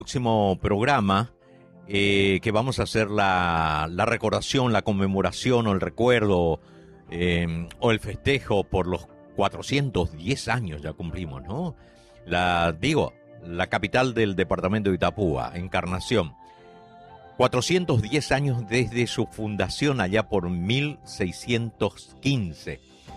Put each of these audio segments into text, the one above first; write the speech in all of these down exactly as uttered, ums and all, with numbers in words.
Próximo programa eh, que vamos a hacer la, la recordación, la conmemoración o el recuerdo eh, o el festejo por los cuatrocientos diez años ya cumplimos, ¿no? La, digo, la capital del departamento de Itapúa, Encarnación. cuatrocientos diez años desde su fundación allá por mil seiscientos quince.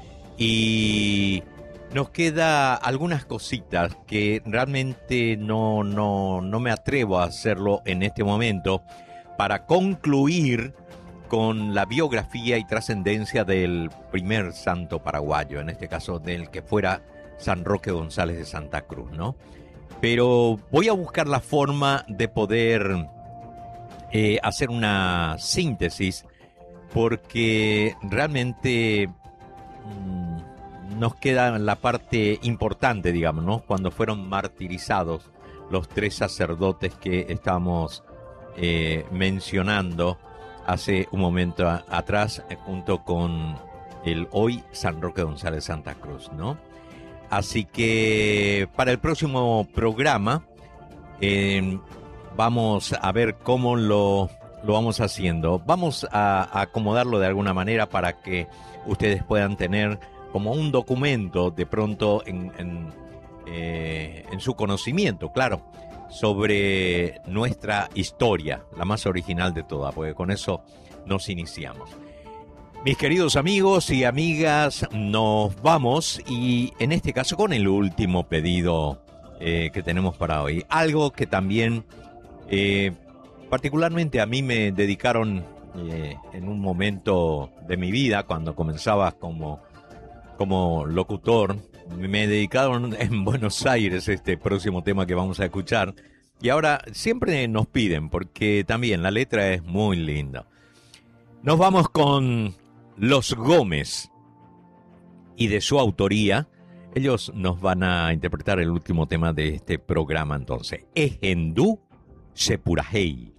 Y nos queda algunas cositas que realmente no, no, no me atrevo a hacerlo en este momento para concluir con la biografía y trascendencia del primer santo paraguayo, en este caso del que fuera San Roque González de Santa Cruz, ¿no? Pero voy a buscar la forma de poder eh, hacer una síntesis porque realmente mmm, nos queda la parte importante, digamos, ¿no? Cuando fueron martirizados los tres sacerdotes que estamos eh, mencionando hace un momento a, atrás, eh, junto con el hoy San Roque González Santa Cruz, ¿no? Así que para el próximo programa eh, vamos a ver cómo lo, lo vamos haciendo. Vamos a, a acomodarlo de alguna manera para que ustedes puedan tener como un documento de pronto en, en, eh, en su conocimiento, claro, sobre nuestra historia, la más original de todas, porque con eso nos iniciamos. Mis queridos amigos y amigas, nos vamos y en este caso con el último pedido eh, que tenemos para hoy. Algo que también eh, particularmente a mí me dedicaron eh, en un momento de mi vida, cuando comenzaba como... como locutor, me dedicaron en Buenos Aires este próximo tema que vamos a escuchar y ahora siempre nos piden porque también la letra es muy linda. Nos vamos con Los Gómez y de su autoría ellos nos van a interpretar el último tema de este programa entonces, Ejendú Sepurajey.